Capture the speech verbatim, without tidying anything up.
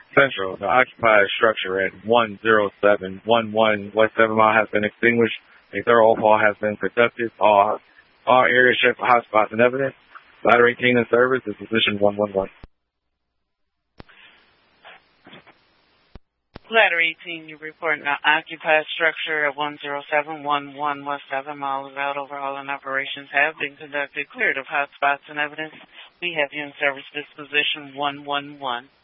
Central, the occupied structure at one zero seven one one West seven Mile has been extinguished. A thorough overhaul has been conducted. All, all areas checked for hotspots and evidence. Ladder eighteen in service is position one one one. Ladder eighteen, you report an occupied structure at one zero seven one one West seven Mile. Without overhauling operations have been conducted. Cleared of hotspots and evidence. We have you in service disposition one one one.